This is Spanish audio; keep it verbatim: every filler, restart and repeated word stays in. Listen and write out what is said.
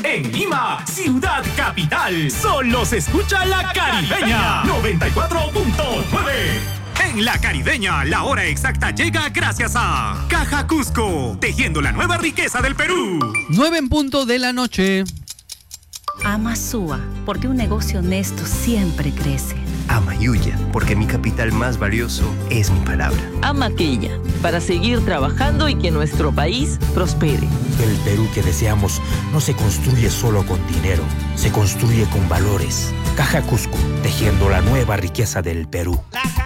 En Lima, ciudad capital, solo se escucha La Caribeña noventa y cuatro punto nueve. En La Caribeña, la hora exacta llega gracias a Caja Cusco, tejiendo la nueva riqueza del Perú. nueve en punto de la noche. Ama Sua, porque un negocio honesto siempre crece. Ama Yuya, porque mi capital más valioso es mi palabra. Ama Quilla, para seguir trabajando y que nuestro país prospere. El Perú que deseamos no se construye solo con dinero, se construye con valores. Caja Cusco, tejiendo la nueva riqueza del Perú.